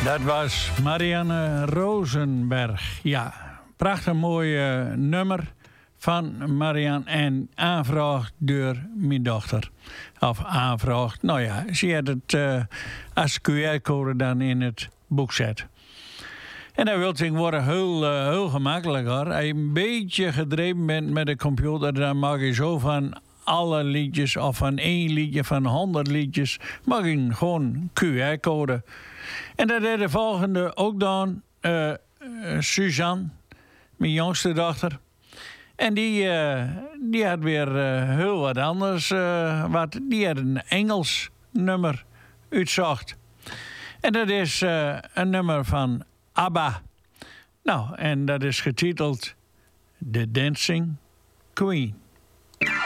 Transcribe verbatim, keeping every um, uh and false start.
Dat was Marianne Rosenberg. Ja, prachtig mooi uh, nummer van Marianne en aanvraagd door mijn dochter. Of aanvraagd, nou ja, ze had het uh, als Q R-code dan in het boek zet. En dat wil zich worden heel, uh, heel gemakkelijk hoor. Als je een beetje gedreven bent met de computer, dan mag je zo van alle liedjes of van één liedje, van honderd liedjes, mag je gewoon Q R-code. En dat is de volgende ook dan uh, uh, Suzanne, mijn jongste dochter. En die, uh, die had weer uh, heel wat anders. Uh, wat, die had een Engels nummer uitzocht. En dat is uh, een nummer van ABBA. Nou, en dat is getiteld The Dancing Queen.